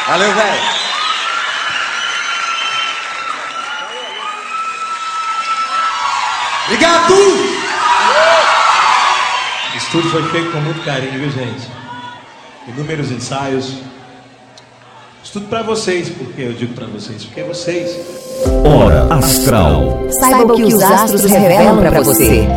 Valeu, velho. Obrigado! Isso tudo foi feito com muito carinho, viu, gente? Inúmeros ensaios. Isso tudo pra vocês. Por que eu digo pra vocês? Porque vocês... Hora Astral. Saiba o que os astros revelam pra você.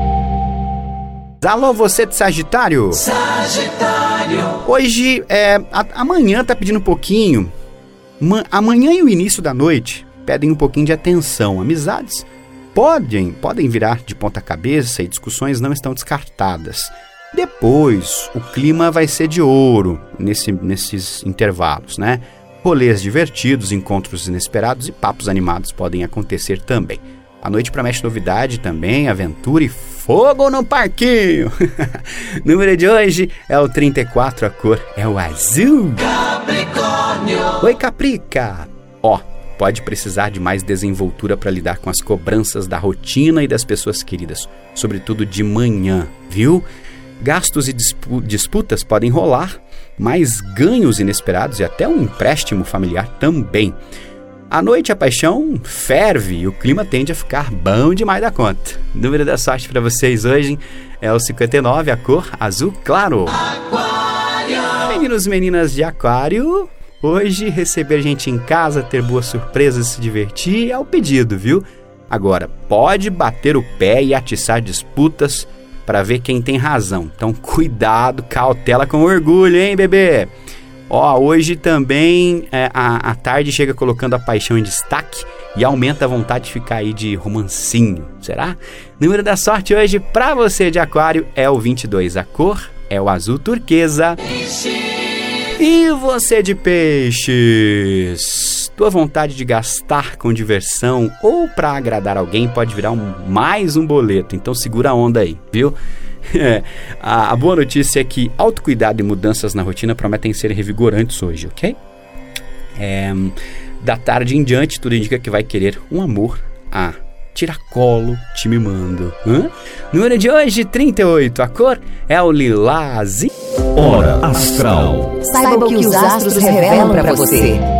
Alô, você de Sagitário? Sagitário. Hoje, amanhã tá pedindo um pouquinho. Amanhã e o início da noite pedem um pouquinho de atenção. Amizades podem virar de ponta cabeça e discussões não estão descartadas. Depois, o clima vai ser de ouro nesses intervalos, né? Rolês divertidos, encontros inesperados e papos animados podem acontecer também. A noite promete novidade também, aventura e fogo no parquinho. Número de hoje é o 34, a cor é o azul. Capricórnio. Oi, Caprica. Pode precisar de mais desenvoltura para lidar com as cobranças da rotina e das pessoas queridas, sobretudo de manhã, viu? Gastos e disputas podem rolar, mas ganhos inesperados e até um empréstimo familiar também. À noite a paixão ferve e o clima tende a ficar bom demais da conta. O número da sorte para vocês hoje é o 59, a cor azul claro. Aquário. Meninos e meninas de Aquário, hoje receber gente em casa, ter boas surpresas e se divertir é o pedido, viu? Agora, pode bater o pé e atiçar disputas para ver quem tem razão. Então, cuidado, cautela com orgulho, hein, bebê? Hoje também a tarde chega colocando a paixão em destaque e aumenta a vontade de ficar aí de romancinho, será? Número da sorte hoje pra você de Aquário é o 22, a cor é o azul turquesa. E você de Peixes, tua vontade de gastar com diversão ou pra agradar alguém pode virar mais um boleto, então segura a onda aí, viu? A boa notícia é que autocuidado e mudanças na rotina prometem ser revigorantes hoje, ok? Da tarde em diante, tudo indica que vai querer um amor a tiracolo te mimando. Número de hoje, 38, a cor é o lilás. Hora Astral. Saiba o que os astros revelam pra você.